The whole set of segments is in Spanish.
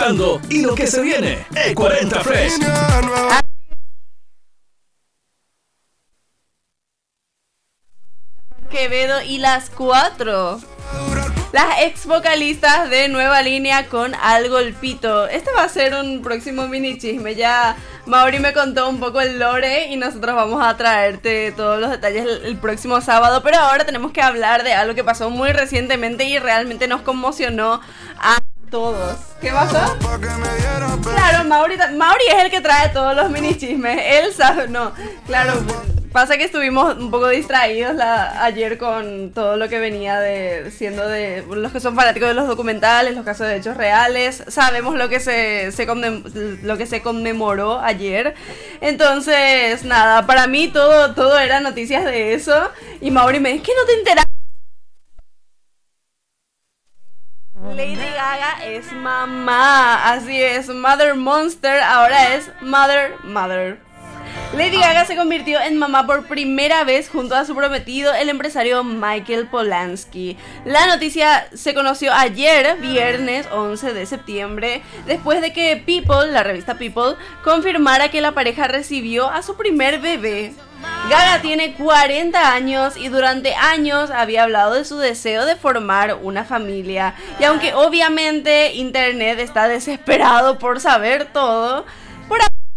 disfrutando y lo que se viene, E40 Fresh. Quevedo y las 4. Las ex vocalistas de Nueva Línea con Al Golpito. Este va a ser un próximo mini chisme. Ya Mauri me contó un poco el lore y nosotros vamos a traerte todos los detalles el próximo sábado. Pero ahora tenemos que hablar de algo que pasó muy recientemente y realmente nos conmocionó a todos. ¿Qué pasó? Claro, Mauri es el que trae todos los mini chismes. Él sabe, no, claro. Pasa que estuvimos un poco distraídos ayer con todo lo que venía siendo de los que son fanáticos de los documentales, los casos de hechos reales. Sabemos lo que lo que se conmemoró ayer. Entonces, nada, para mí todo era noticias de eso. Y Mauri me dice, ¿qué no te enteras? Lady Gaga es mamá, así es, Mother Monster, ahora es Mother. Lady Gaga se convirtió en mamá por primera vez junto a su prometido, el empresario Michael Polanski. La noticia se conoció ayer, viernes 11 de septiembre, después de que People, la revista People, confirmara que la pareja recibió a su primer bebé. Gaga tiene 40 años y durante años había hablado de su deseo de formar una familia. Y aunque obviamente internet está desesperado por saber todo, por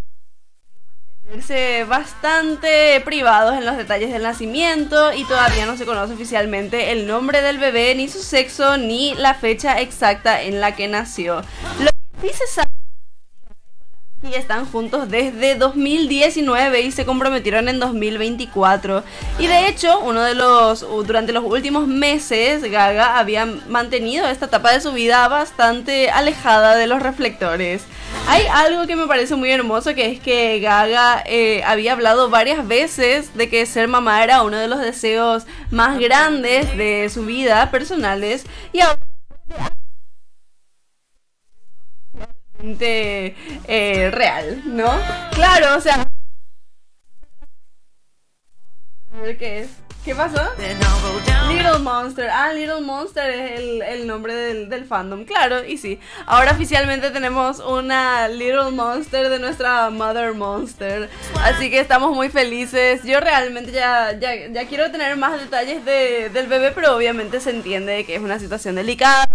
verse bastante privados en los detalles del nacimiento y todavía no se conoce oficialmente el nombre del bebé, ni su sexo, ni la fecha exacta en la que nació. Lo que sí se sabe es que están juntos desde 2019 y se comprometieron en 2024. Y de hecho, durante los últimos meses, Gaga había mantenido esta etapa de su vida bastante alejada de los reflectores. Hay algo que me parece muy hermoso, que es que Gaga había hablado varias veces de que ser mamá era uno de los deseos más grandes de su vida personales y ahora real, ¿no? Claro, o sea, ¿qué es? ¿Qué pasó? Little Monster. Little Monster es el nombre del fandom. Claro, y sí. Ahora oficialmente tenemos una Little Monster de nuestra Mother Monster. Así que estamos muy felices. Yo realmente ya quiero tener más detalles del bebé, pero obviamente se entiende que es una situación delicada.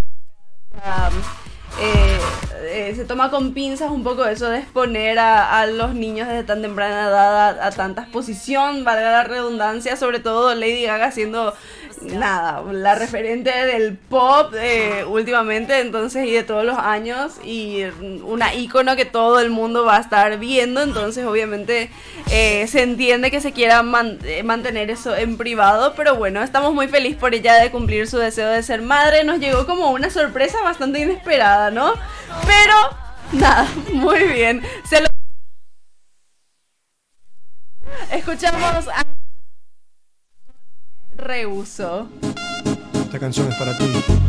Se toma con pinzas un poco eso de exponer a los niños desde tan temprana edad a tanta exposición, valga la redundancia, sobre todo Lady Gaga siendo la referente del pop últimamente, entonces, y de todos los años, y una ícono que todo el mundo va a estar viendo, entonces obviamente se entiende que se quiera mantener eso en privado, pero bueno, estamos muy felices por ella de cumplir su deseo de ser madre. Nos llegó como una sorpresa bastante inesperada, ¿no? Pero nada, muy bien. Escuchamos a Reuso. Esta canción es para ti.